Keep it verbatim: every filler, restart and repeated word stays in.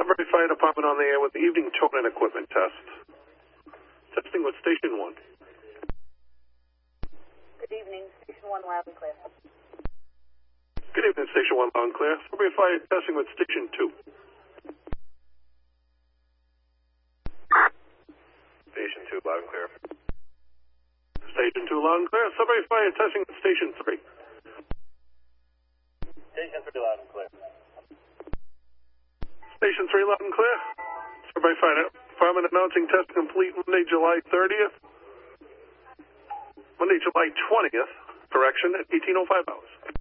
Sunbury Fire Department on the air with the evening tone and equipment test. Testing with Station one. Good evening, Station one, loud and clear. Good evening, Station one, loud and clear. Sunbury Fire testing with Station two. Station two, loud and clear. Station two, loud and clear. Sunbury Fire testing with Station three. Station three, loud and clear. Station three, loud and clear. Sunbury Fire Department announcing test complete Monday, July thirtieth. Monday, July twentieth, correction, at eighteen oh five hours.